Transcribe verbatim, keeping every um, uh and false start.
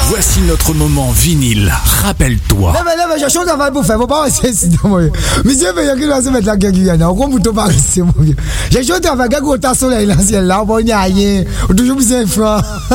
Voici notre moment vinyle. Rappelle-toi. Non, mais là, mais j'ai chose à faire pour faire. Faut pas rester ici, mon vieux. Monsieur, mais il y a qui va se mettre la gueule, on comprend tout pas rester, mon vieux. J'ai chose à faire, gars, au tas soleil, là, c'est là, on va y aller. Toujours besoin de francs.